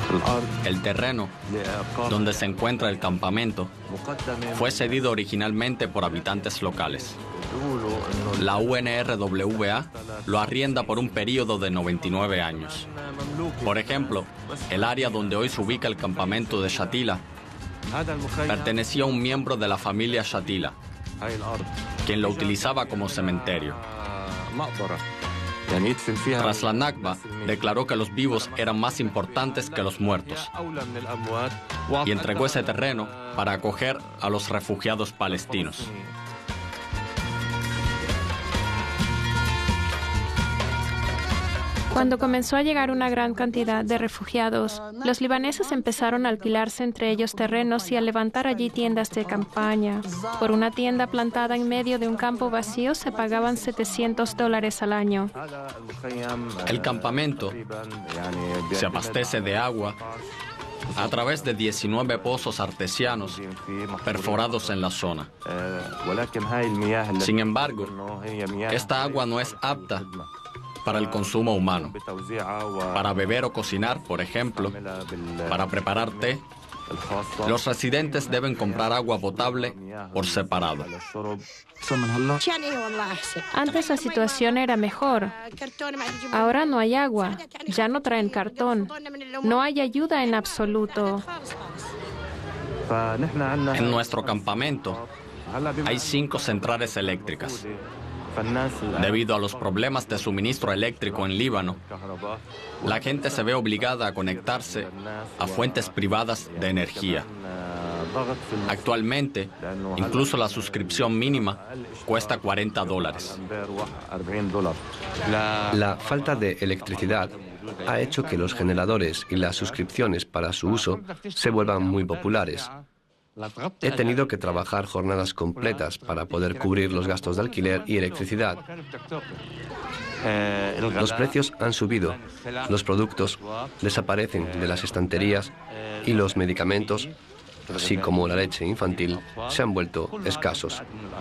El terreno donde se encuentra el campamento fue cedido originalmente por habitantes locales. La UNRWA lo arrienda por un período de 99 años. Por ejemplo, el área donde hoy se ubica el campamento de Shatila pertenecía a un miembro de la familia Shatila, quien lo utilizaba como cementerio. Tras la Nakba, declaró que los vivos eran más importantes que los muertos y entregó ese terreno para acoger a los refugiados palestinos. Cuando comenzó a llegar una gran cantidad de refugiados, los libaneses empezaron a alquilarse entre ellos terrenos y a levantar allí tiendas de campaña. Por una tienda plantada en medio de un campo vacío se pagaban $700 al año. El campamento se abastece de agua a través de 19 pozos artesianos perforados en la zona. Sin embargo, esta agua no es apta para el consumo humano, para beber o cocinar, por ejemplo, para preparar té. Los residentes deben comprar agua potable por separado. Antes la situación era mejor. Ahora no hay agua, ya no traen cartón, no hay ayuda en absoluto. En nuestro campamento hay 5 centrales eléctricas. Debido a los problemas de suministro eléctrico en Líbano, la gente se ve obligada a conectarse a fuentes privadas de energía. Actualmente, incluso la suscripción mínima cuesta $40. La falta de electricidad ha hecho que los generadores y las suscripciones para su uso se vuelvan muy populares. He tenido que trabajar jornadas completas para poder cubrir los gastos de alquiler y electricidad. Los precios han subido, los productos desaparecen de las estanterías y los medicamentos, así como la leche infantil, se han vuelto escasos.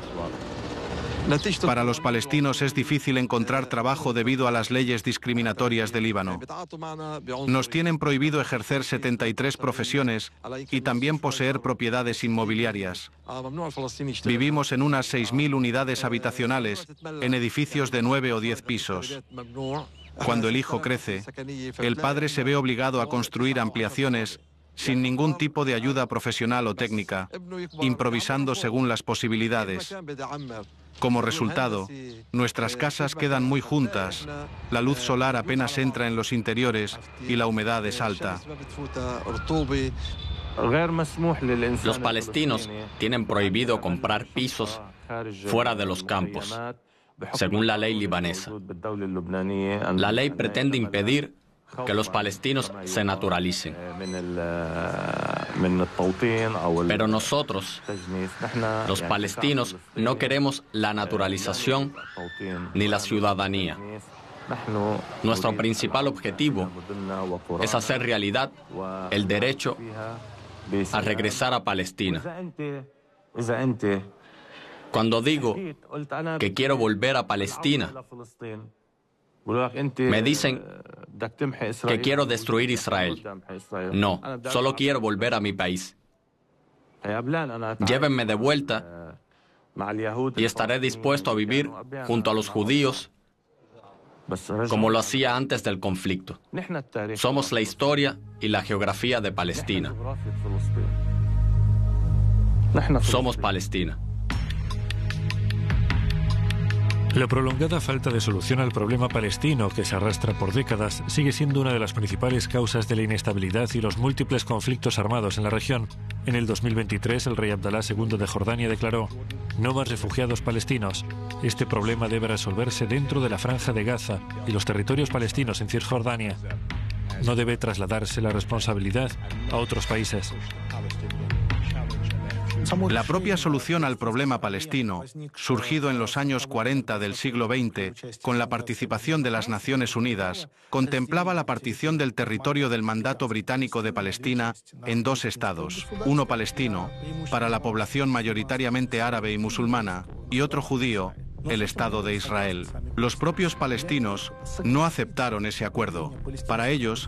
Para los palestinos es difícil encontrar trabajo debido a las leyes discriminatorias de Líbano. Nos tienen prohibido ejercer 73 profesiones y también poseer propiedades inmobiliarias. Vivimos en unas 6.000 unidades habitacionales, en edificios de 9 o 10 pisos. Cuando el hijo crece, el padre se ve obligado a construir ampliaciones sin ningún tipo de ayuda profesional o técnica, improvisando según las posibilidades. Como resultado, nuestras casas quedan muy juntas, la luz solar apenas entra en los interiores y la humedad es alta. Los palestinos tienen prohibido comprar pisos fuera de los campos, según la ley libanesa. La ley pretende impedir que los palestinos se naturalicen. Pero nosotros, los palestinos, no queremos la naturalización ni la ciudadanía. Nuestro principal objetivo es hacer realidad el derecho a regresar a Palestina. Cuando digo que quiero volver a Palestina, me dicen que quiero destruir Israel. No, solo quiero volver a mi país. Llévenme de vuelta y estaré dispuesto a vivir junto a los judíos como lo hacía antes del conflicto. Somos la historia y la geografía de Palestina. Somos Palestina. La prolongada falta de solución al problema palestino, que se arrastra por décadas, sigue siendo una de las principales causas de la inestabilidad y los múltiples conflictos armados en la región. En el 2023, el rey Abdalá II de Jordania declaró: "No más refugiados palestinos. Este problema debe resolverse dentro de la Franja de Gaza y los territorios palestinos en Cisjordania. No debe trasladarse la responsabilidad a otros países". La propia solución al problema palestino, surgido en los años 40 del siglo XX, con la participación de las Naciones Unidas, contemplaba la partición del territorio del Mandato Británico de Palestina en 2 estados, uno palestino, para la población mayoritariamente árabe y musulmana, y otro judío, el Estado de Israel. Los propios palestinos no aceptaron ese acuerdo. Para ellos,